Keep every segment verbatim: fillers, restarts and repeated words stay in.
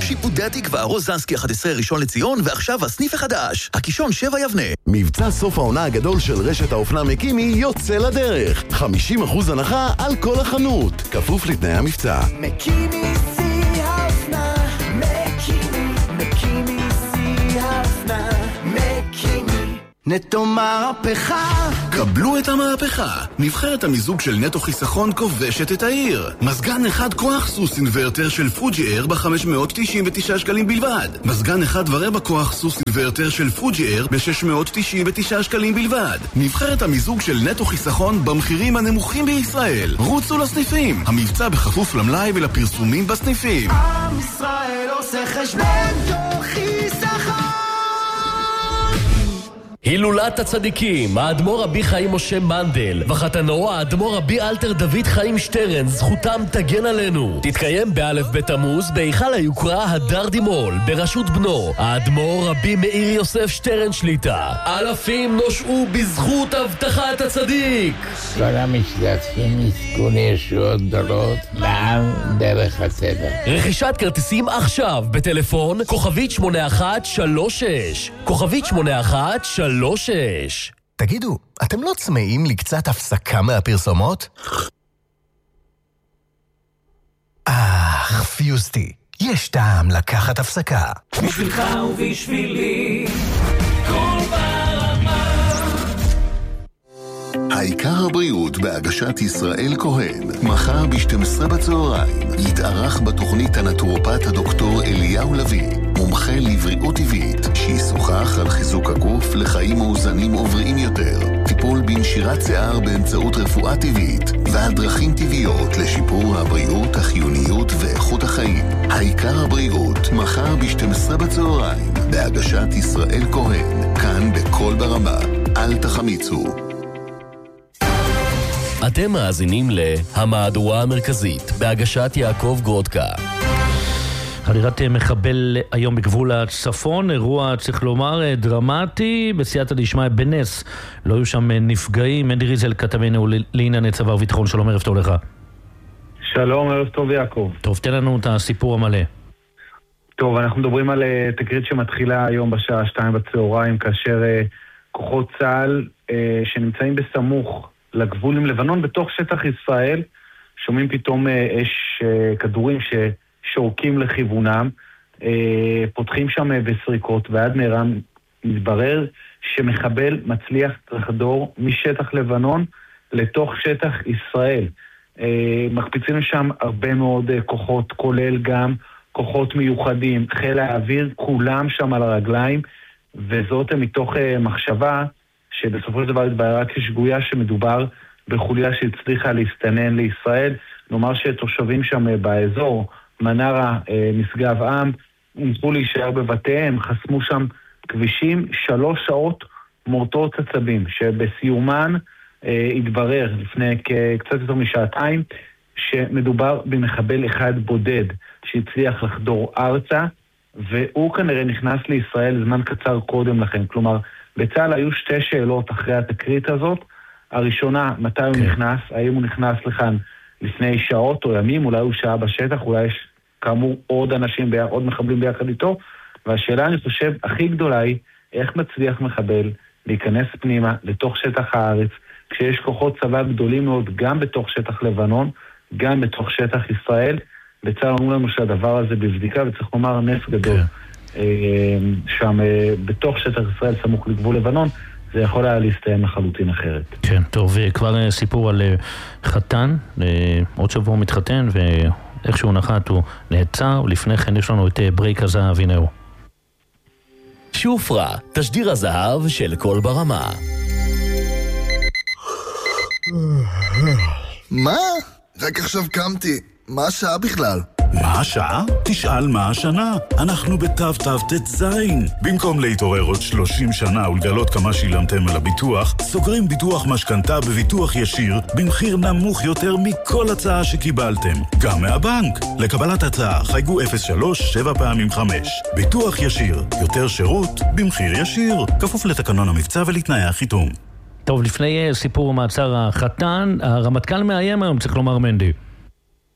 שיפודי התקווה, רוזנסקי אחת עשרה ראשון לציון, ועכשיו הסניף החדש, הקישון שבע יבנה. מבצע סוף העונה הגדול של רשת האופנה מקימי יוצא לדרך. חמישים אחוז הנחה על כל החנות, כפוף לתנאי המבצע. מקימי שיא האופנה, מקימי, מקימי שיא האופנה, מקימי. נטו מהפכה. קבלו את המהפכה. נבחרת המיזוג של נטו חיסכון כובשת את העיר. מזגן אחד כוח סוס אינוורטר של פוג'י אייר ב-חמש מאות תשעים ותשעה שקלים בלבד. מזגן אחד ורבע כוח סוס אינוורטר של פוג'י אייר ב-שש מאות תשעים ותשעה שקלים בלבד. נבחרת המיזוג של נטו חיסכון במחירים הנמוכים בישראל. רוצו לסניפים. המבצע בכפוף למלאי ולפרסומים בסניפים. עם ישראל עושה חשבון. נטו חיסכון. הילולת הצדיקים, האדמו"ר רבי חיים משה מנדל וחתנו האדמו"ר רבי אלתר דוד חיים שטרן, זכותם תגן עלינו. תתקיים באלף בתמוז בהיכל היוקרה הדר דימול בראשות בנו האדמו"ר רבי מאיר יוסף שטרן שליטה. אלפים נושעו בזכות הבטחת הצדיק. כל המשתתפים יזכו לישועות גדולות לעם דרך הטבע. רכישת כרטיסים עכשיו בטלפון כוכבית שמונה אחת שלוש שש כוכבית שמונה אחת שלוש שש. תגידו, אתם לא צמאים לקצת הפסקה מהפרסומות? אך, פיוסטי, יש טעם לקחת הפסקה. בשבילך ובשבילי, כל ברמה. העיקר הבריאות בהגשת ישראל כהן. מחר ב-שתים עשרה בצהריים יתארח בתוכנית הנטורופט הדוקטור אליהו לוי, מומחה לבריאות טבעית, שישוחח על חיזוק הגוף לחיים מאוזנים ובריאים יותר, טיפול בנשירת שיער באמצעות רפואה טבעית, ועל דרכים טבעיות לשיפור הבריאות, החיוניות ואיכות החיים. העיקר הבריאות, מחר ב-שתים עשרה בצהריים בהגשת ישראל כהן, כאן בכל ברמה. אל תחמיצו. אתם מאזינים להמהדורה המרכזית בהגשת יעקב גרודקה. חדירת מחבל היום בגבול הצפון, אירוע צריך לומר דרמטי, בסייעתא דשמיא בנס לא היו שם נפגעים. מנדי ריזל כתבנו לענייני צבא וביטחון, שלום, ערב טוב לך. שלום, ערב טוב יעקב. טוב, תן לנו את הסיפור המלא. טוב, אנחנו מדברים על תקרית שמתחילה היום בשעה שתיים בצהריים, כאשר כוחות צה"ל שנמצאים בסמוך לגבול עם לבנון בתוך שטח ישראל שומעים פתאום אש כדורים ששורקים לכיוונם, פותחים שם בסריקות, ועד מהרה מתברר שמחבל מצליח לחדור משטח לבנון לתוך שטח ישראל. מקפיצים שם הרבה מאוד כוחות, כולל גם כוחות מיוחדים, חיל האוויר, כולם שם על הרגליים, וזאת מתוך מחשבה שבסופו של דבר התבררה כשגויה שמדובר בחוליה שהצליחה להסתנן לישראל. נאמר שתושבים שם באזור מנרה, משגב עם, ניסו להישאר בבתיהם, חסמו שם כבישים, שלוש שעות מורטות עצבים, שבסיומן אה, התברר לפני קצת יותר משעתיים שמדובר במחבל אחד בודד שהצליח לחדור ארצה, והוא כנראה נכנס לישראל זמן קצר קודם לכן. כלומר, בצה"ל היו שתי שאלות אחרי התקרית הזאת. הראשונה, מתי הוא נכנס? האם הוא נכנס לכאן לפני שעות או ימים? אולי הוא שעה בשטח, אולי יש כאמור עוד אנשים, ביח, עוד מחבלים ביחד איתו. והשאלה, אני חושב, הכי גדולה היא, איך מצליח מחבל להיכנס פנימה לתוך שטח הארץ, כשיש כוחות צבא גדולים מאוד גם בתוך שטח לבנון, גם בתוך שטח ישראל. בצה"ל אמרו לנו שהדבר הזה בבדיקה, וצריך לומר נס גדול. שם בתוך שטח ישראל סמוך לגבול לבנון, זה יכול היה להסתיים לחלוטין אחרת. כן, טוב, כבר סיפור על חתן, עוד שבוע הוא מתחתן, ואיך שהוא נחת הוא נעצר, ולפני כן יש לנו את ברייק הזהב, הנה הוא. שופרה, תשדיר הזהב של כל ברמה. מה? רק עכשיו קמתי. מה השעה בכלל? מה השעה? תשאל מה השנה. אנחנו בתו תו תזין. במקום להתעורר עוד שלושים שנה ולגלות כמה שילמתם על הביטוח, סוגרים ביטוח משכנתה בביטוח ישיר במחיר נמוך יותר מכל הצעה שקיבלתם, גם מהבנק. לקבלת הצעה חייגו אפס שלוש שבע פעמים חמש. ביטוח ישיר, יותר שירות במחיר ישיר, כפוף לתקנון המבצע ולתנאי החיתום. טוב, לפני סיפור מעצר החתן, הרמטכ"ל מאיים היום, צריך לומר, מנדי.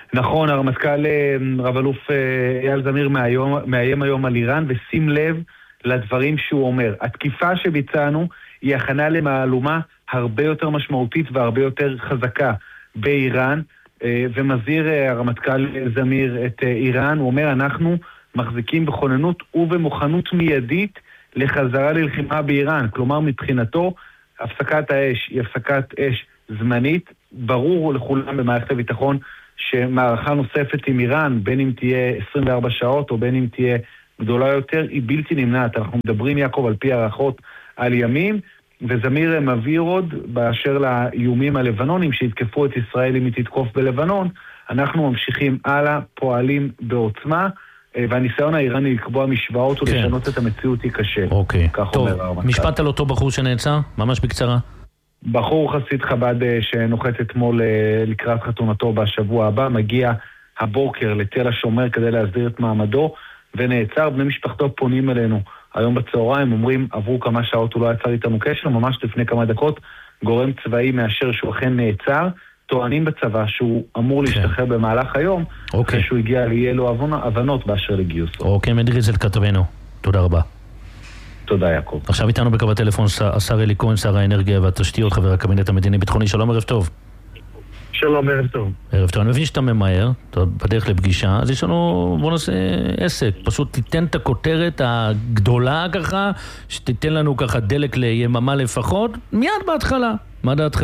נכון, הרמטכ"ל רב אלוף אייל זמיר מאיים היום על איראן, ושים לב לדברים שהוא אומר. התקיפה שביצענו היא הכנה למהלומה הרבה יותר משמעותית והרבה יותר חזקה באיראן, ומזהיר הרמטכ"ל זמיר את איראן. הוא אומר, אנחנו מחזיקים בכוננות ובמוכנות מיידית לחזרה ללחימה באיראן. כלומר, מבחינתו, הפסקת האש היא הפסקת אש זמנית. ברור לכולם במערכת הביטחון שמערכה נוספת עם איראן, בין אם תהיה עשרים וארבע שעות או בין אם תהיה גדולה יותר, היא בלתי נמנעת. אנחנו מדברים, יעקב, על פי הערכות על ימים, וזמיר מבהיר עוד באשר לאיומים הלבנונים שיתקפו את ישראל אם היא תתקוף בלבנון. אנחנו ממשיכים הלאה, פועלים בעוצמה, והניסיון האיראני לקבוע משוואות ולשנות את המציאות היא קשה. אוקיי, טוב, משפט על אותו בחור שנעצר, ממש בקצרה. בחור חסיד חב"ד שנוחת אתמול לקראת חתונתו בשבוע הבא, מגיע הבוקר לתל השומר כדי להסדיר את מעמדו, ונעצר. בני משפחתו פונים אלינו היום בצהריים, אומרים, עברו כמה שעות הוא לא יצר איתנו קשר, ממש לפני כמה דקות גורם צבאי מאשר שהוא אכן נעצר, טוענים בצבא שהוא אמור להשתחרר במהלך היום, אחרי שהוא הגיע ליהיה לו הבנות באשר לגיוסו. אוקיי, מדריזל כתבנו, תודה רבה. תודה יעקב. עכשיו איתנו בקו הטלפון השר אלי כהן, שר האנרגיה והתשתיות, חבר הקבינט המדיני-ביטחוני. שלום, ערב טוב. שלום, ערב טוב. ערב טוב. אני מבין שאתה ממהר, אתה בדרך לפגישה, אז יש לנו, בוא נעשה עסק. פשוט תיתן את הכותרת הגדולה ככה, שתיתן לנו ככה דלק ליממה לפחות, מיד בהתחלה. מה דעתך?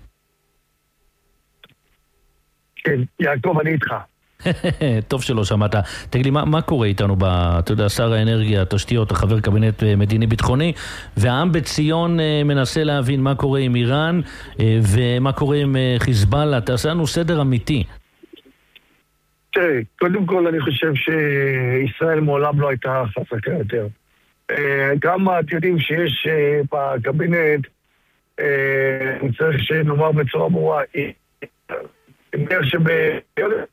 כן, יעקב, אני איתך. טוב שלא שמעת. תגיד לי, מה, מה קורה איתנו, ב, אתה יודע, שר האנרגיה, התשתיות, החבר קבינט מדיני-ביטחוני, והעם בציון מנסה להבין מה קורה עם איראן ומה קורה עם חיזבאללה. תעשה לנו סדר אמיתי. תראה, קודם כל אני חושב שישראל מעולם לא הייתה חזקה יותר. גם אתם יודעים שיש בקבינט, אני צריך שנאמר בצורה ברורה, אני אומר שבארצות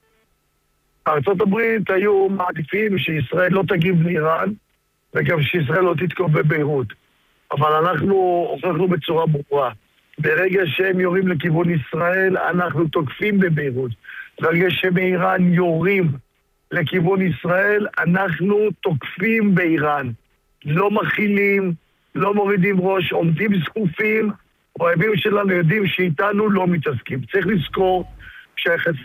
הברית היו מעדיפים שישראל לא תגיב לאיראן, וגם שישראל לא תתקוף בביירות. אבל אנחנו הוכחנו בצורה ברורה. ברגע שהם יורים לכיוון ישראל, אנחנו תוקפים בביירות. ברגע שמאיראן יורים לכיוון ישראל, אנחנו תוקפים באיראן. לא מכילים, לא מורידים ראש, עומדים זקופים, אוהבים שלנו יודעים שאיתנו לא מתעסקים. צריך לזכור שהיחסים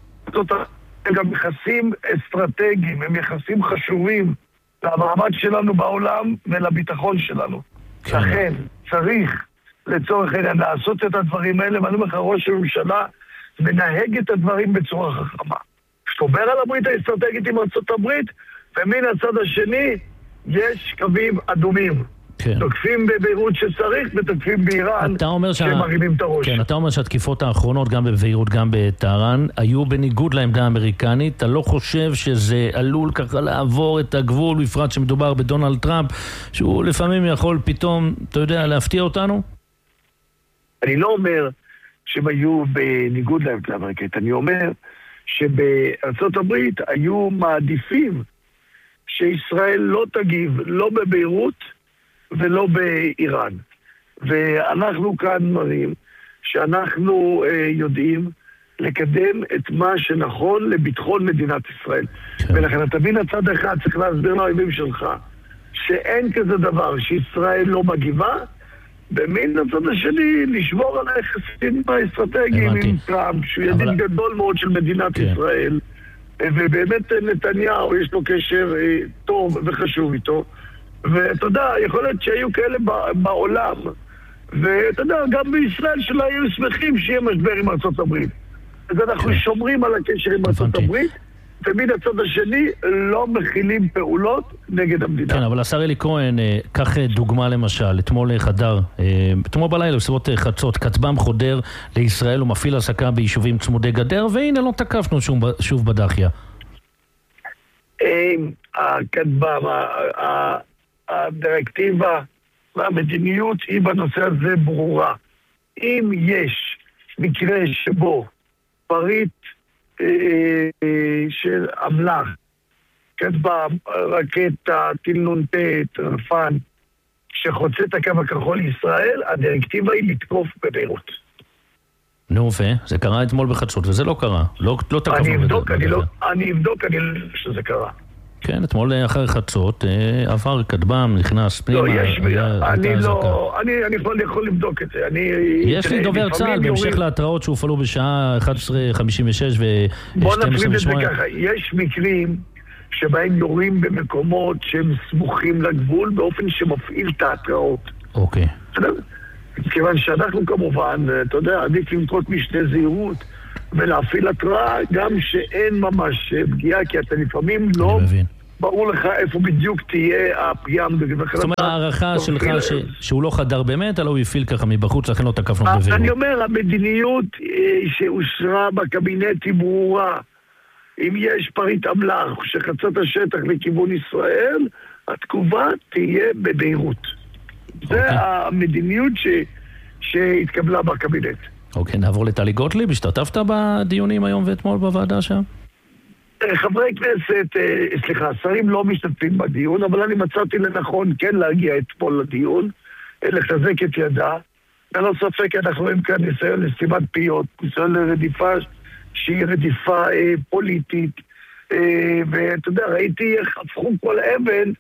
הם גם יחסים אסטרטגיים, הם יחסים חשובים למעמד שלנו בעולם ולביטחון שלנו. לכן צריך לצורך העניין לעשות את הדברים האלה, ואני אומר לך, ראש הממשלה מנהג את הדברים בצורה חכמה. שתובר על הברית האסטרטגית עם ארצות הברית, ומן הצד השני יש קווים אדומים. כן. תוקפים בביירות שצריך ותוקפים באיראן שמרימים את הראש. כן, אתה אומר שהתקיפות האחרונות גם בביירות גם בטהרן היו בניגוד לעמדה האמריקנית. אתה לא חושב שזה עלול ככה לעבור את הגבול, בפרט שמדובר בדונלד טראמפ, שהוא לפעמים יכול פתאום, אתה יודע, להפתיע אותנו? אני לא אומר שהם היו בניגוד לעמדה האמריקנית. אני אומר שבארצות הברית היו מעדיפים שישראל לא תגיב, לא בביירות ולא באיראן. ואנחנו כאן מראים שאנחנו אה, יודעים לקדם את מה שנכון לביטחון מדינת ישראל. ולכן אתה בין הצד אחד צריך להסביר לאויבים שלך שאין כזה דבר שישראל לא מגיבה, ומן הצד השני לשבור על היחסים האסטרטגיים עם טראמפ, שהוא ידיד אבל... גדול מאוד של מדינת כן. ישראל, ובאמת נתניהו יש לו קשר אה, טוב וחשוב איתו. ואתה יודע, יכול להיות שהיו כאלה בעולם, ואתה יודע, גם בישראל שלא היו שמחים שיהיה משבר עם ארצות הברית. אז אנחנו שומרים על הקשר עם ארצות הברית, ומן הצד השני לא מכילים פעולות נגד המדינה. כן, אבל השר אלי כהן, קח דוגמה למשל, אתמול חדר, אתמול בלילה, בסביבות חצות, כטב"ם חודר לישראל ומפעיל עסקה ביישובים צמודי גדר, והנה לא תקפנו שוב בדחיה. הכטב"ם, הדירקטיבה והמדיניות היא בנושא הזה ברורה. אם יש מקרה שבו פריט אה, אה, של אמל"ח, כטב"ם, רקטה, טיל נ"ט, רפן, שחוצה את הקו הכחול לישראל, הדירקטיבה היא לתקוף בביירות. נו, זה קרה אתמול בחדשות, וזה לא קרה. לא תקפנו. אני אבדוק, אני לא... אני אבדוק, אני לא שזה קרה. כן, אתמול אחרי חדשות, עבר כתבם, נכנס פנימה. לא, יש, אני לא... אני יכול לבדוק את זה. יש לי דובר צה"ל, בהמשך להתראות שהופעלו בשעה אחת עשרה חמישים ושש ו-שתים עשרה ושמונה. בוא נפריד את זה ככה, יש מקרים שבהם יורים במקומות שהם סמוכים לגבול, באופן שמפעיל את ההתראות. אוקיי. כיוון שאנחנו כמובן, אתה יודע, עדיף לנקוט משנה זהירות ולהפעיל התראה, גם שאין ממש פגיעה, כי אתה לפעמים לא ברור לך איפה בדיוק תהיה הפגיעה. זאת אומרת, הערכה שלך שהוא לא חדר באמת, אלא הוא יפיל ככה מבחוץ, לכן לא תקפנו בבירור. אני אומר, המדיניות שאושרה בקבינט היא ברורה. אם יש פריט אמל"ח שחצה את השטח לכיוון ישראל, התגובה תהיה בבהירות. זה המדיניות שהתקבלה בקבינט. אוקיי, נעבור לטלי גוטליב. השתתפת בדיונים היום ואתמול בוועדה שם? חברי כנסת, סליחה, שרים לא משתתפים בדיון, אבל אני מצאתי לנכון כן להגיע אתמול לדיון, לחזק את ידה. ללא ספק אנחנו רואים כאן ניסיון לסתימת פיות, ניסיון לרדיפה שהיא רדיפה פוליטית, ואתה יודע, ראיתי איך הפכו כל אבן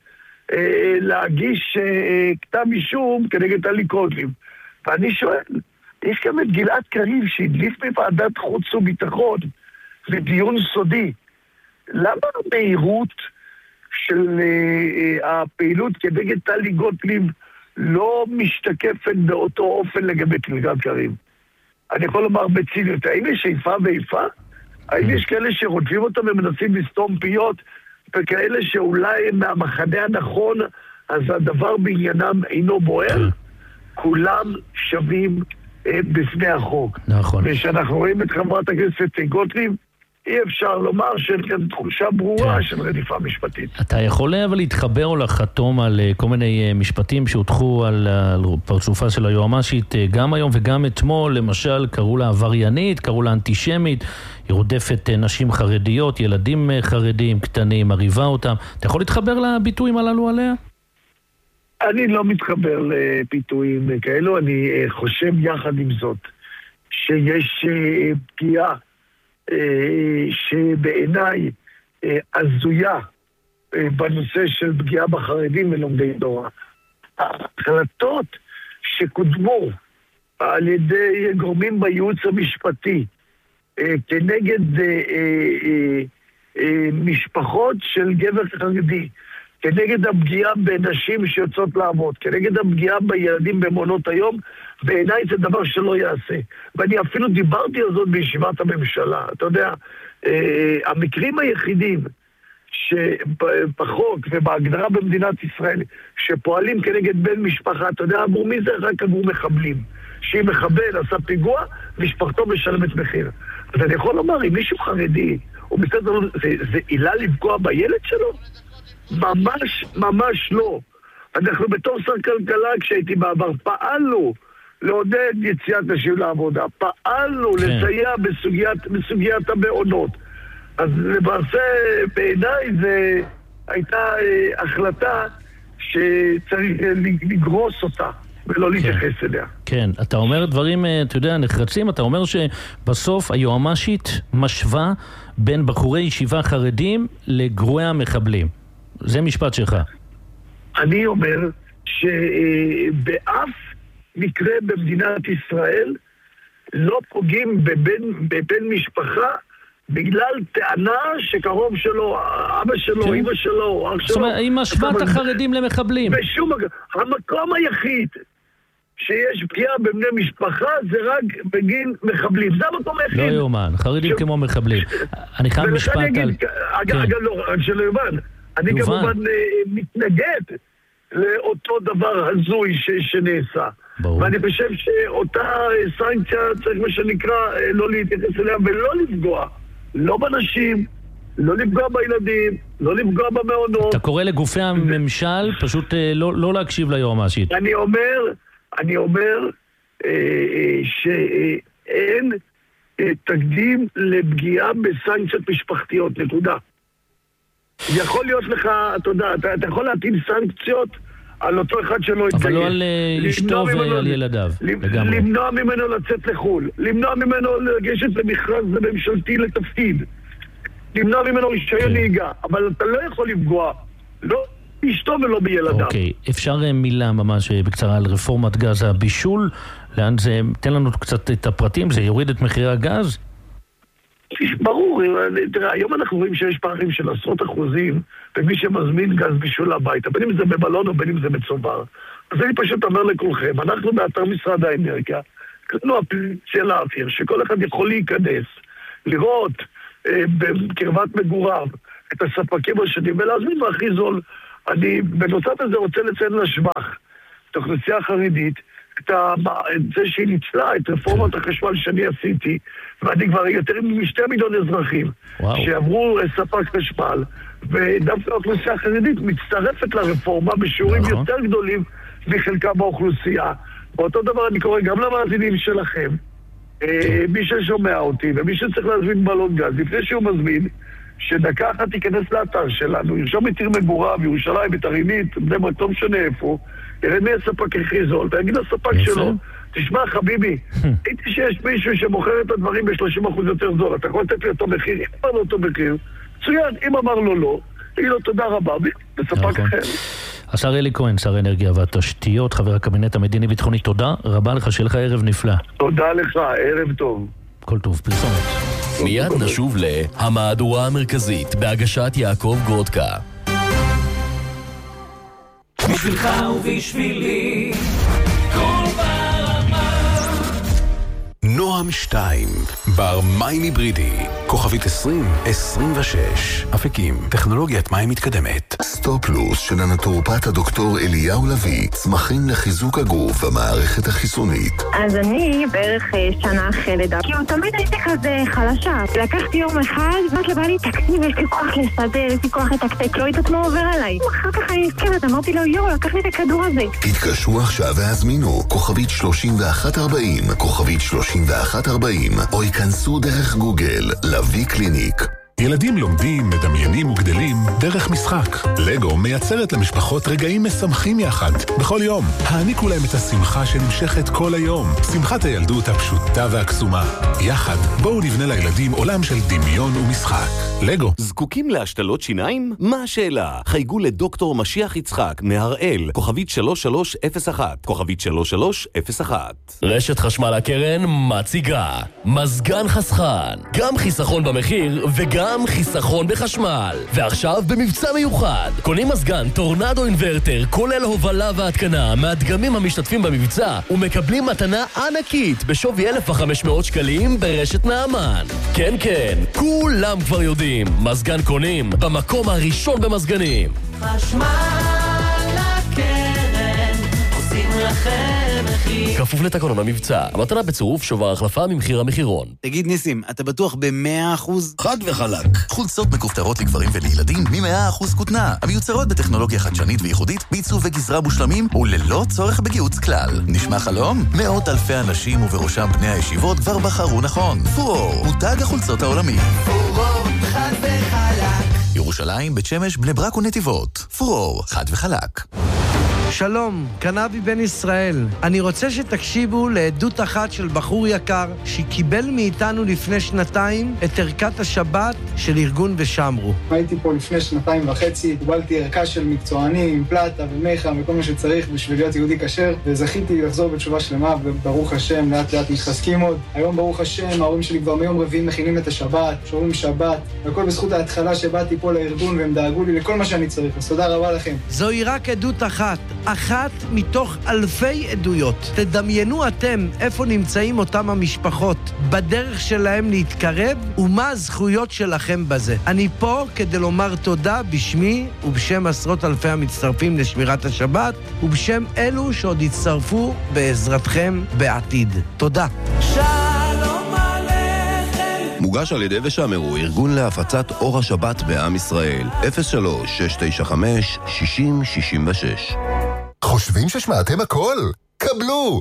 להגיש כתב אישום כנגד טלי גוטליב. ואני שואל, יש גם את גלעד קריב שהדליף בוועדת חוץ וביטחון לדיון סודי. למה המהירות של הפעילות כנגד טלי גוטליב לא משתקפת באותו אופן לגבי גלעד קריב? אני יכול לומר בציניות, האם יש איפה ואיפה? האם יש כאלה שרודפים אותם ומנסים לסתום פיות, וכאלה שאולי מהמחנה הנכון, אז הדבר בעניינם אינו בוער? כולם שווים אה, בפני החוק. נכון. ושאנחנו רואים את חברת הכנסת גוטליב, אי אפשר לומר שאין כאן תחושה ברורה כן. של רדיפה משפטית. אתה יכול אבל להתחבר או לחתום על כל מיני משפטים שהותחו על, על פרצופה של היועמ"שית גם היום וגם אתמול, למשל קראו לה עבריינית, קראו לה אנטישמית, היא רודפת נשים חרדיות, ילדים חרדים קטנים, מריבה אותם. אתה יכול להתחבר לביטויים הללו עליה? אני לא מתחבר לביטויים כאלו, אני חושב יחד עם זאת שיש פגיעה שבעיניי הזויה בנושא של פגיעה בחרדים ולומדי תורה. ההחלטות שקודמו על ידי גורמים בייעוץ המשפטי כנגד משפחות של גבר חרדי, כנגד הפגיעה בנשים שיוצאות לעבוד, כנגד הפגיעה בילדים במעונות היום, בעיניי זה דבר שלא יעשה. ואני אפילו דיברתי על זאת בישיבת הממשלה. אתה יודע, אה, המקרים היחידים שבחוק ובהגדרה במדינת ישראל שפועלים כנגד בן משפחה, אתה יודע, עבור מי זה? רק עבור מחבלים. שאם מחבל עשה פיגוע, משפחתו משלמת מחיר. אז אני יכול לומר, אם מישהו חרדי, או בסדר, זה, זה עילה לפגוע בילד שלו? ממש, ממש לא. אנחנו בתור שר כלכלה, כשהייתי בעבר, פעלנו לעודד יציאת נשים לעבודה. פעלנו כן. לסייע בסוגיית, בסוגיית המעונות. אז למעשה, בעיניי זה הייתה אה, החלטה שצריך לגרוס אותה. ולא להתייחס אליה. כן, אתה אומר דברים, אתה יודע, נחרצים, אתה אומר שבסוף היועמ"שית משווה בין בחורי ישיבה חרדים לגרועי המחבלים. זה משפט שלך. אני אומר שבאף מקרה במדינת ישראל לא פוגעים בבן, בבן משפחה בגלל טענה שקרוב שלו, אבא שלו, כן. אמא שלו, אח שלו. זאת אומרת, היא משווה את החרדים למחבלים. בשום מקום. המקום היחיד שיש פגיעה בבני משפחה זה רק בגין מחבלים. זה המקום היחיד. לא יאומן, חרדים כמו מחבלים. אני חייב משפט על... אגב, לא, שלא יאומן. אני כמובן מתנגד לאותו דבר הזוי שנעשה. ואני חושב שאותה סנקציה צריך מה שנקרא לא להתייחס אליה ולא לפגוע. לא בנשים, לא לפגוע בילדים, לא לפגוע במעונות. אתה קורא לגופי הממשל פשוט לא, לא להקשיב ליועמ"שית. אני אומר, אני אומר אה, אה, שאין אה, תקדים לפגיעה בסנקציות משפחתיות, נקודה. יכול להיות לך, אתה יודע, אתה, אתה יכול להטיל סנקציות על אותו אחד שלא יתגייס. אבל לא על אשתו ועל ילדיו, לגמרי. למנוע ממנו לצאת לחול, למנוע ממנו לגשת למכרז ממשלתי לתפקיד, למנוע ממנו רישיון נהיגה, אבל אתה לא יכול לפגוע, לא אשתו ולא בילדיו. אוקיי, אפשר מילה ממש בקצרה על רפורמת גז הבישול, לאן זה, תן לנו קצת את הפרטים, זה יוריד את מחירי הגז? ברור, תראה, היום אנחנו רואים שיש פערים של עשרות אחוזים במי שמזמין גז בישול הביתה, בין אם זה בבלון או בין אם זה בצובר. אז אני פשוט אומר לכולכם, אנחנו באתר משרד האנרגיה, קראנו אפליקציה האוויר, שכל אחד יכול להיכנס, לראות אה, בקרבת מגוריו את הספקים השונים ולהזמין והכי זול. אני בנוסף הזה רוצה לציין לשבח את האוכלוסייה החרדית, את, ה... את זה שהיא ניצלה, את רפורמת החשמל שאני עשיתי, ואני כבר יותר משתי מיליון אזרחים וואו. שעברו ספק חשמל, ודווקא האוכלוסייה החרדית מצטרפת לרפורמה בשיעורים נכון. יותר גדולים מחלקה באוכלוסייה. באותו דבר אני קורא גם למאזינים שלכם, מי ששומע אותי ומי שצריך להזמין בלון גז, לפני שהוא מזמין, שדקה אחת תיכנס לאתר שלנו, ירשום את עיר מגוריו, ירושלים, את הרינית, בני ברק, לא משנה איפה, ירד מי הספק הכי זול, ויגיד לספק שלו, תשמע חביבי, הייתי שיש מישהו שמוכר את הדברים ב-שלושים אחוז יותר זול, אתה יכול לתת לי אותו מחיר, אם אמר לו אותו מחיר, צוין, אם אמר לו לא, תגיד לו תודה רבה, בספק אחר. השר אלי כהן, שר האנרגיה והתשתיות, חבר הקבינט המדיני-ביטחוני, תודה רבה לך, שיהיה לך ערב נפלא. תודה לך, ערב טוב. כל טוב, פרסומת. מיד נשוב להמהדורה המרכזית בהגשת יעקב גרודקה. בשבילך ובשבילי כל ברמה נועם שתיים, בר מים היברידי, כוכבית עשרים עשרים ושש, אפיקים, טכנולוגיית מים מתקדמת. סטופלוס של הנטורופט הדוקטור אליהו לוי, צמחים לחיזוק הגוף והמערכת החיסונית. אז אני בערך שנה אחרי לידה, כי תמיד הייתי כזה חלשה. לקחתי יום אחד, ואת לבא לי תקציב, יש לי כוח לסדר, יש לי כוח לתקתק, לא יודעת מה עובר עליי. אחר כך אני נזכרת, אמרתי לו, יו, לקח לי את הכדור הזה. התקשרו עכשיו והזמינו, כוכבית שלושים ואחת ארבעים, כוכבית שלושים ואחת ארבעים, או ייכנסו דרך גוגל, לוי קליניק. ילדים לומדים, מדמיינים וגדלים דרך משחק. לגו מייצרת למשפחות רגעים משמחים יחד, בכל יום. העניקו להם את השמחה שנמשכת כל היום. שמחת הילדות הפשוטה והקסומה. יחד, בואו נבנה לילדים עולם של דמיון ומשחק. לגו. זקוקים להשתלות שיניים? מה השאלה? חייגו לדוקטור משיח יצחק מהראל, כוכבית שלוש שלוש אפס אחת, כוכבית שלוש שלוש אפס אחת. רשת חשמל הקרן מציגה מזגן חסכן, גם חיסכון במחיר וגם גם חיסכון בחשמל. ועכשיו במבצע מיוחד, קונים מזגן טורנדו אינברטר כולל הובלה והתקנה מהדגמים המשתתפים במבצע ומקבלים מתנה ענקית בשווי אלף וחמש מאות שקלים ברשת נעמן. כן כן, כולם כבר יודעים, מזגן קונים במקום הראשון במזגנים. חשמל הקרן עושים לכם מחיר. כפוף לתקנון המבצע, המתנה בצירוף שובר החלפה ממחיר המחירון. תגיד ניסים, אתה בטוח ב-מאה אחוז? חד וחלק. חולצות מכופתרות לגברים ולילדים מ-מאה אחוז כותנה, המיוצרות בטכנולוגיה חדשנית וייחודית, בעיצוב וגזרה מושלמים וללא צורך בגיהוץ כלל. נשמע חלום? מאות אלפי אנשים ובראשם בני הישיבות כבר בחרו נכון. פורור, מותג החולצות העולמי. פורור, חד וחלק. ירושלים, בית שמש, בני ברק ונתיבות. פורור, חד וחלק. שלום, קנבי בן ישראל. אני רוצה שתקשיבו לעדות אחת של בחור יקר שקיבל מאיתנו לפני שנתיים את ערכת השבת של ארגון ושמרו. הייתי פה לפני שנתיים וחצי, קיבלתי ערכה של מקצוענים, פלטה ומיכה וכל מה שצריך בשביל להיות יהודי כשר, וזכיתי לחזור בתשובה שלמה, וברוך השם, לאט לאט מתחזקים עוד. היום ברוך השם, ההורים שלי כבר מיום רביעי מכינים את השבת, שומרים שבת, והכל בזכות ההתחלה שבאתי פה לארגון והם דאגו לי לכל מה שאני צריך. אז תודה רבה לכם. זוהי רק עדות אחת. אחת מתוך אלפי עדויות. תדמיינו אתם איפה נמצאים אותם המשפחות, בדרך שלהם להתקרב, ומה הזכויות שלכם בזה. אני פה כדי לומר תודה בשמי ובשם עשרות אלפי המצטרפים לשמירת השבת, ובשם אלו שעוד יצטרפו בעזרתכם בעתיד. תודה. שלום עליכם. מוגש על ידי ושמרו, ארגון להפצת אור השבת בעם ישראל. אפס שלוש שש תשע חמש שישים שישים ושש. חושבים ששמעתם הכל? קבלו!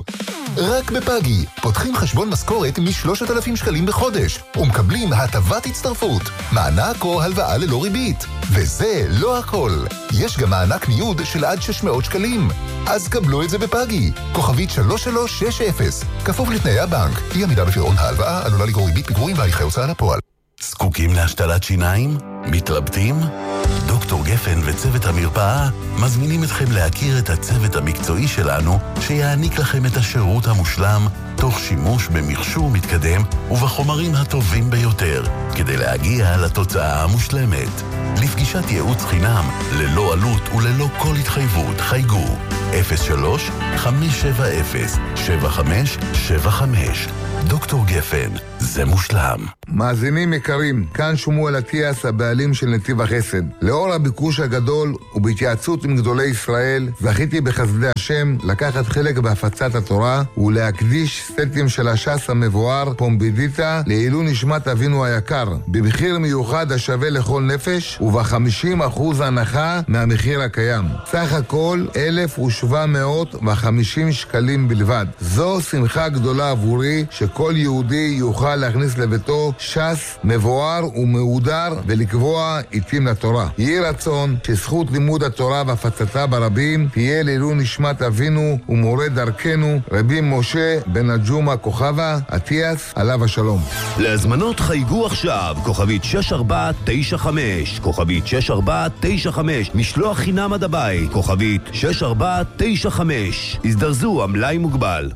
רק בפאגי. פותחים חשבון משכורת מ-שלושת אלפים שקלים בחודש, ומקבלים הטבת הצטרפות, מענק או הלוואה ללא ריבית. וזה לא הכל. יש גם מענק ניוד של עד שש מאות שקלים. אז קבלו את זה בפאגי. כוכבית שלוש שלוש שש אפס. כפוף לתנאי הבנק. אי עמידה בפירעון ההלוואה עלולה לגרור ריבית פיגורים והליכי הוצאה לפועל. זקוקים להשתלת שיניים? מתלבטים? דוקטור גפן וצוות המרפאה מזמינים אתכם להכיר את הצוות המקצועי שלנו שיעניק לכם את השירות המושלם תוך שימוש במכשור מתקדם ובחומרים הטובים ביותר כדי להגיע לתוצאה המושלמת. לפגישת ייעוץ חינם ללא עלות וללא כל התחייבות חייגו אפס שלוש חמש שבע אפס שבע חמש שבע חמש. דוקטור גפן, זה מושלם. מאזינים יקרים, כאן שמואל אטיאס, הבעלים של נתיב החסד. לאור הביקוש הגדול ובהתייעצות עם גדולי ישראל, זכיתי בחסדי השם לקחת חלק בהפצת התורה ולהקדיש סטים של הש"ס המבואר פומבידיטה לעילוי נשמת אבינו היקר, במחיר מיוחד השווה לכל נפש וב-חמישים אחוז הנחה מהמחיר הקיים. סך הכל אלף ושבע מאות וחמישים שקלים בלבד. זו שמחה גדולה עבורי שכל יהודי יוכל להכניס לביתו ש"ס מבואר ומהודר ולקבוע עיתים לתורה. יהי רצון שזכות לימוד התורה והפצתה ברבים תהיה לעילוי נשמת אבינו ומורה דרכנו רבי משה בן הג'ומא כוכבא אטיאס עליו השלום. להזמנות חייגו עכשיו כוכבית שש ארבע תשע חמש כוכבית שש ארבע תשע חמש משלוח חינם עד הבית כוכבית שש ארבע תשע חמש. הזדרזו, המלאי מוגבל.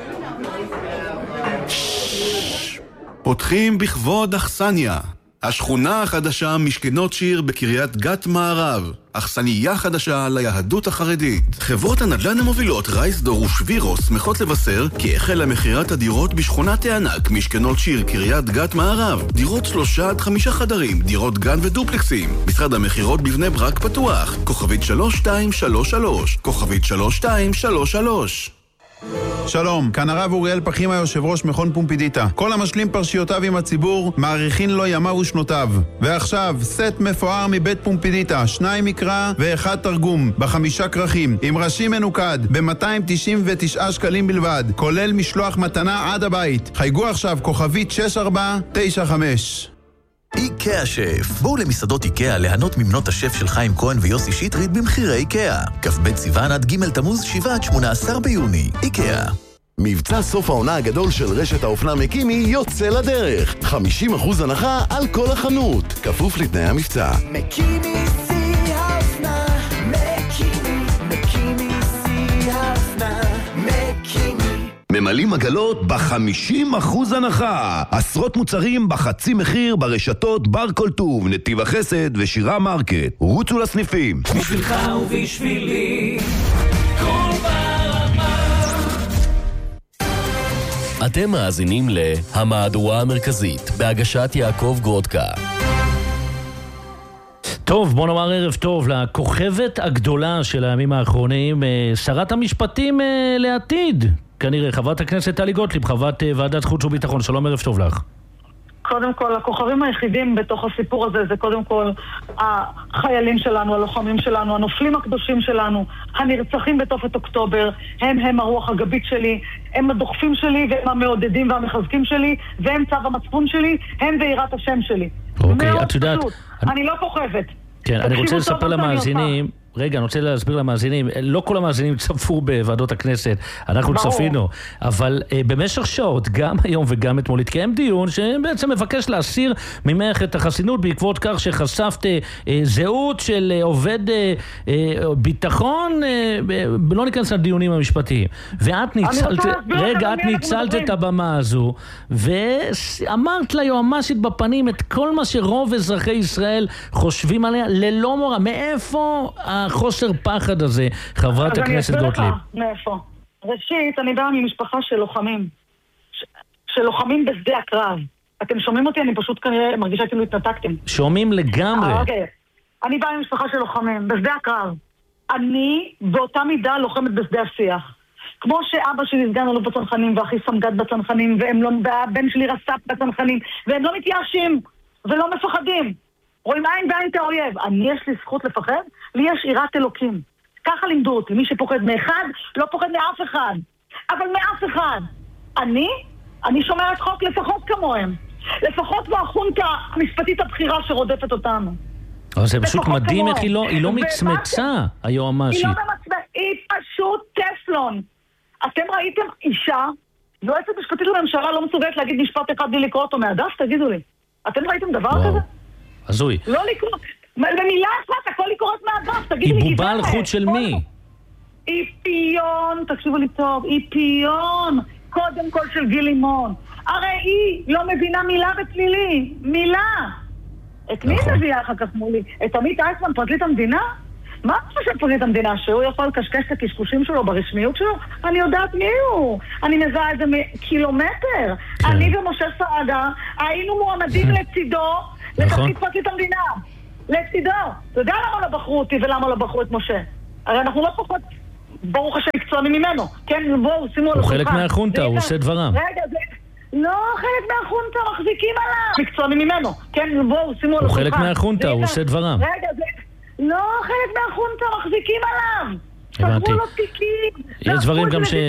פותחים בכבוד אכסניה, השכונה החדשה משכנות שיר בקריית גת מערב, אכסניה חדשה ליהדות החרדית. חברות הנדל"ן המובילות רייסדור ושבירו שמחות לבשר כי החלה מכירת הדירות בשכונת הענק משכנות שיר קריית גת מערב. דירות שלושה עד חמישה חדרים, דירות גן ודופלקסים. משרד המכירות בבני ברק פתוח, כוכבית שלוש שתיים שלוש שלוש, כוכבית שלוש שתיים שלוש שלוש. שלום, כאן הרב אוריאל פחימה, יושב ראש מכון פומפידיטה. כל המשלים פרשיותיו עם הציבור, מעריכין לו ימיו ושנותיו. ועכשיו, סט מפואר מבית פומפידיטה, שניים מקרא ואחד תרגום, בחמישה כרכים, עם ראשי מנוקד, ב-מאתיים תשעים ותשעה שקלים בלבד, כולל משלוח מתנה עד הבית. חייגו עכשיו, כוכבית שש ארבע תשע חמש. איקאה שף. בואו למסעדות איקאה ליהנות ממנות השף של חיים כהן ויוסי שטרית במחירי איקאה. כ"ב סיוון עד ג' תמוז שבעה עד שמונה עשר ביוני. איקאה. מבצע סוף העונה הגדול של רשת האופנה מקימי יוצא לדרך. חמישים אחוז הנחה על כל החנות. כפוף לתנאי המבצע. מקימי שיא האופנה, מקימי, מקימי שיא האופנה, מקימי. ממלאים עגלות ב-חמישים אחוז הנחה. עשרות מוצרים בחצי מחיר ברשתות בר כל טוב, נתיב החסד ושירה מרקט. רוצו לסניפים. בשבילך ובשבילי, כל ברמה. אתם מאזינים להמהדורה המרכזית, בהגשת יעקב גרודקה. טוב, בוא נאמר ערב טוב לכוכבת הגדולה של הימים האחרונים, שרת המשפטים לעתיד. כנראה, חברת הכנסת טלי גוטליב, חברת ועדת חוץ וביטחון. שלום, ערב טוב לך. קודם כל, הכוכבים היחידים בתוך הסיפור הזה זה קודם כל החיילים שלנו, הלוחמים שלנו, הנופלים הקדושים שלנו, הנרצחים בתופת אוקטובר. הם הם הרוח הגבית שלי, הם הדוחפים שלי והם המעודדים והמחזקים שלי, והם צו המצפון שלי, הם ויראת השם שלי. אוקיי, את יודעת... אני לא כוכבת. כן, אני רוצה לספר למאזינים... רגע, אני רוצה להסביר למאזינים, לא כל המאזינים צפו בוועדות הכנסת, אנחנו ברור. צפינו, אבל uh, במשך שעות, גם היום וגם אתמול, התקיים דיון שבעצם מבקש להסיר ממך את החסינות בעקבות כך שחשפת uh, זהות של uh, עובד uh, uh, ביטחון, uh, לא ניכנס לדיונים המשפטיים. ואת ניצלת, רגע, את ניצלת את הבמה הזו, ואמרת ליועמ"שית בפנים את כל מה שרוב אזרחי ישראל חושבים עליה, ללא מורא. מאיפה החוסר פחד הזה, חברת הכנסת גוטליב? מאיפה? ראשית, אני באה ממשפחה של לוחמים. של לוחמים בשדה הקרב. אתם שומעים אותי? אני פשוט כנראה מרגישה כאילו התנתקתם. שומעים לגמרי. אוקיי. אני באה ממשפחה של לוחמים, בשדה הקרב. אני באותה מידה לוחמת בשדה השיח. כמו שאבא שלי סגן אלוף בצנחנים, ואחי סמג"ד בצנחנים, והבן שלי רס"פ בצנחנים, והם לא מתייאשים ולא מפחדים. רואים עין בעין את האויב. אני יש לי זכות לפחד? לי יש יראת אלוקים. ככה לימדו אותי. מי שפוחד מאחד, לא פוחד מאף אחד. אבל מאף אחד. אני? אני שומרת חוק לפחות כמוהם. לפחות בחונטה המשפטית הבחירה שרודפת אותנו. אבל זה פשוט מדהים איך היא לא, היא לא מצמצה, היועמ"שית. היא לא מצמצה, היא פשוט טפלון. אתם ראיתם אישה, יועצת משפטית לממשלה לא מסוגלת להגיד משפט אחד בלי לקרוא אותו מהדף? תגידו לי. אתם ראיתם דבר כזה? הזוי. לא לקרוא, במילה אחת, הכל לקרות מהדף, תגידי לי. היא בובה על חוט של מי? היא פיון, תקשיבו לי טוב, היא פיון, קודם כל של גיל לימון. הרי היא לא מבינה מילה בפלילי, מילה. את מי מביאה אחר כך מולי? את עמית אייסמן, פרקליט המדינה? מה חושב פרקליט המדינה? שהוא יכול לקשקש את הקשקושים שלו ברשמיות שלו? אני יודעת מי הוא. אני מזהה את זה מקילומטר. אני ומשה סעדה היינו מועמדים לצידו לתפקיד פרקליט המדינה. לצידו. אתה יודע למה לא בחרו אותי ולמה לא בחרו את משה? הרי אנחנו לא פחות, ברוך השם, מקצועני ממנו. כן, בואו, שימו על הוא חלק מהחונטה, הוא עושה דברם. רגע, זה... לא, חלק מהחונטה, מחזיקים עליו. מקצועני ממנו. כן, בואו, שימו על הוא חלק מהחונטה, הוא עושה דברם. רגע, זה... לא, חלק מהחונטה, מחזיקים עליו. הבנתי. סגרו לו תיקים. יש דברים גם ש...